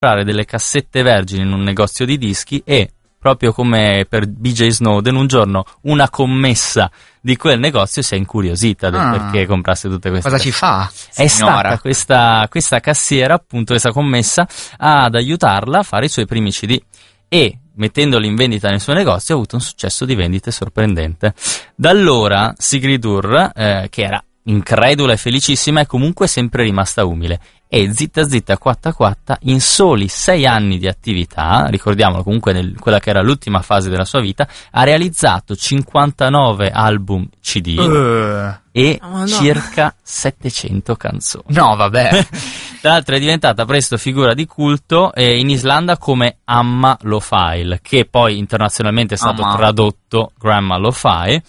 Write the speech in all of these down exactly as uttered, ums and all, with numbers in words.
comprare delle cassette vergini in un negozio di dischi e, proprio come per B J Snowden, un giorno una commessa di quel negozio si è incuriosita del Ah. perché comprasse tutte queste Cosa ci cassette. fa? È signora? stata questa, questa cassiera, appunto, questa commessa, ad aiutarla a fare i suoi primi C D e, mettendoli in vendita nel suo negozio, ha avuto un successo di vendite sorprendente. Da allora Sigrid Ur, eh, che era incredula e felicissima, è comunque sempre rimasta umile e zitta zitta quatta quatta, in soli sei anni di attività, ricordiamolo comunque nel, quella che era l'ultima fase della sua vita, ha realizzato cinquantanove album C D Uh, e Oh, no. circa settecento canzoni. no, vabbè. Tra l'altro è diventata presto figura di culto eh, in Islanda come Amma Lo-Fi, che poi internazionalmente è stato Amma. tradotto Grandma Lo-Fi,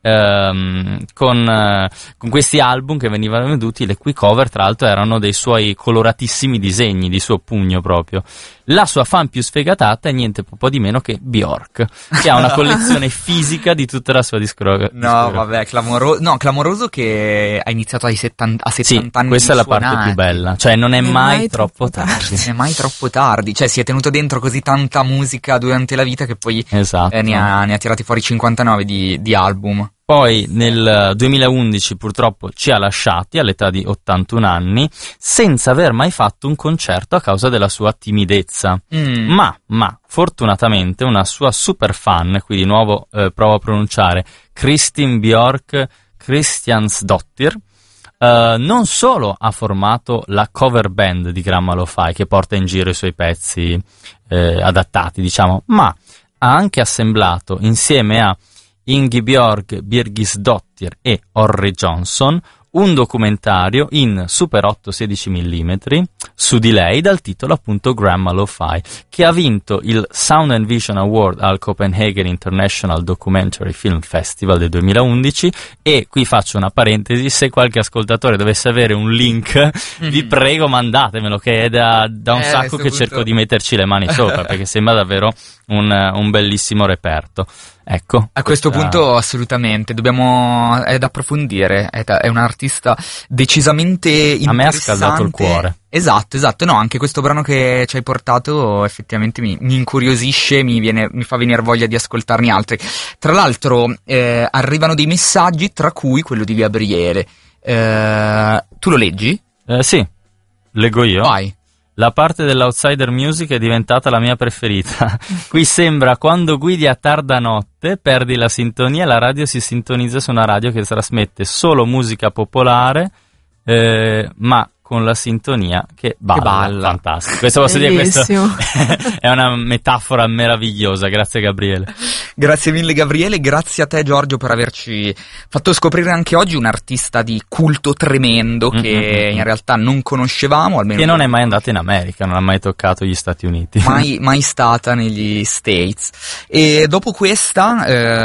ehm, con, eh, con questi album che venivano venduti, le cui cover tra l'altro erano dei suoi coloratissimi disegni di suo pugno proprio. La sua fan più sfegatata è niente po' di meno che Bjork, che ha una collezione fisica di tutta la sua discografia. No, vabbè, clamoroso. No, clamoroso che ha iniziato ai settanta, a Sì, settanta anni. questa è di la parte suonare. più bella, cioè non è Non è mai, mai troppo troppo tardi. Non è mai troppo tardi. Cioè, si è tenuto dentro così tanta musica durante la vita che poi Esatto. eh, ne, ha, ne ha tirati fuori cinquantanove di, di album. Poi nel duemilaundici purtroppo ci ha lasciati all'età di ottantuno anni senza aver mai fatto un concerto a causa della sua timidezza. Mm. Ma, ma, fortunatamente una sua super fan, qui di nuovo eh, provo a pronunciare, Kristin Bjork Kristiansdottir, eh, non solo ha formato la cover band di Grandma Lo-Fi che porta in giro i suoi pezzi eh, adattati, diciamo, ma ha anche assemblato insieme a Ingibjorg Birgisdottir e Orri Johnson un documentario in Super otto sedici millimetri su di lei dal titolo appunto Grandma Lo-Fi, che ha vinto il Sound and Vision Award al Copenhagen International Documentary Film Festival del duemilaundici. E qui faccio una parentesi: se qualche ascoltatore dovesse avere un link, Mm-hmm. vi prego mandatemelo, che è da, da un Eh, sacco a questo che punto- cerco di metterci le mani sopra, perché sembra davvero un, un bellissimo reperto. Ecco, A questo questa- punto assolutamente, dobbiamo, è da approfondire, è, da- è un artista decisamente interessante. A me ha scaldato il cuore. Esatto, esatto, no, anche questo brano che ci hai portato effettivamente mi, mi incuriosisce, mi, viene, mi fa venire voglia di ascoltarne altri. Tra l'altro eh, arrivano dei messaggi, tra cui quello di Gabriele. Eh, tu lo leggi? Eh, sì, leggo io. Vai. La parte dell'outsider music è diventata la mia preferita. Qui sembra quando guidi a tarda notte, perdi la sintonia, la radio si sintonizza su una radio che trasmette solo musica popolare, eh, ma con la sintonia che balla. Che balla. Fantastico. Questo posso dire, questo Bellissimo. è una metafora meravigliosa. Grazie Gabriele. Grazie mille Gabriele, grazie a te Giorgio per averci fatto scoprire anche oggi un artista di culto tremendo che Mm-mm. in realtà non conoscevamo, almeno Che non è mai andata in America, non ha mai toccato gli Stati Uniti. mai, mai stata negli States. E dopo questa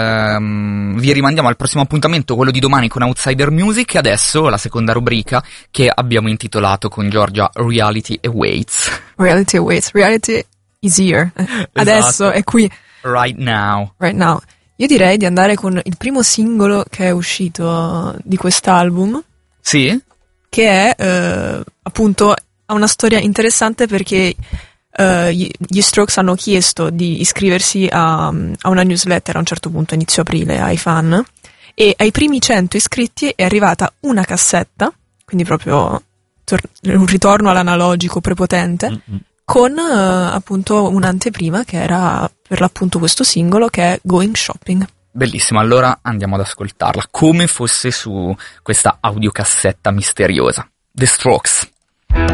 ehm, vi rimandiamo al prossimo appuntamento, quello di domani con Outsider Music, e adesso la seconda rubrica che abbiamo intitolato con Giorgia Reality Awaits. Reality awaits. Reality is here. Adesso è qui, Right now. right now. Io direi di andare con il primo singolo che è uscito di quest'album, Sì? che è eh, appunto ha una storia interessante perché eh, gli gli Strokes hanno chiesto di iscriversi a, a una newsletter a un certo punto, inizio aprile, ai fan, e ai primi cento iscritti è arrivata una cassetta, quindi proprio tor- un ritorno all'analogico prepotente, Mm-mm. con eh, appunto un'anteprima che era per l'appunto questo singolo, che è Going Shopping. Bellissimo, allora andiamo ad ascoltarla come fosse su questa audiocassetta misteriosa. The Strokes.